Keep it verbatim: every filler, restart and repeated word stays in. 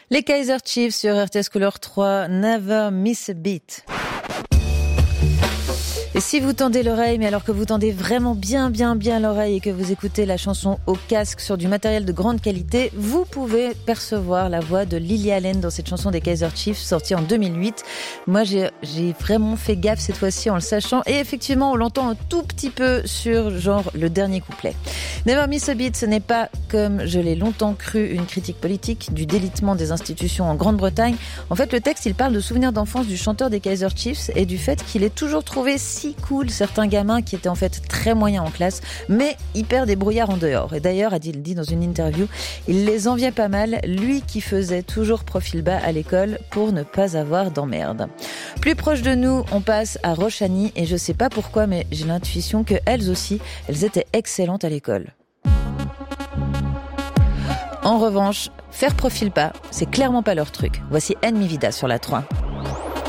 Les Kaiser Chiefs sur R T S Couleur trois, Never Miss a Beat. Et si vous tendez l'oreille, mais alors que vous tendez vraiment bien, bien, bien l'oreille et que vous écoutez la chanson au casque sur du matériel de grande qualité, vous pouvez percevoir la voix de Lily Allen dans cette chanson des Kaiser Chiefs sortie en deux mille huit. Moi, j'ai, j'ai vraiment fait gaffe cette fois-ci en le sachant. Et effectivement, on l'entend un tout petit peu sur genre le dernier couplet. Never Miss a Beat, ce n'est pas, comme je l'ai longtemps cru, une critique politique du délitement des institutions en Grande-Bretagne. En fait, le texte, il parle de souvenirs d'enfance du chanteur des Kaiser Chiefs et du fait qu'il ait toujours trouvé si cool certains gamins qui étaient en fait très moyens en classe, mais hyper débrouillards en dehors. Et d'ailleurs, a-t-il dit dans une interview, il les enviait pas mal, lui qui faisait toujours profil bas à l'école pour ne pas avoir d'emmerde. Plus proche de nous, on passe à Roche-Chagny et je sais pas pourquoi, mais j'ai l'intuition que elles aussi, elles étaient excellentes à l'école. En revanche, faire profil bas, c'est clairement pas leur truc. Voici En Mi Vida sur la trois.